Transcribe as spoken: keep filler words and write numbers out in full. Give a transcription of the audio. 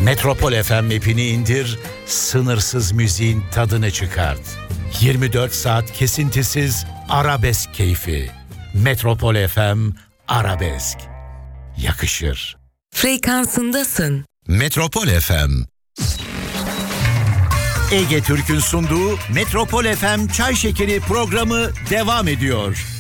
Metropol F M app'ini indir, sınırsız müziğin tadını çıkart. yirmi dört saat kesintisiz arabesk keyfi. Metropol F M Arabesk. Yakışır. Frekansındasın. Metropol F M. Ege Türk'ün sunduğu Metropol F M Çay Şekeri programı devam ediyor.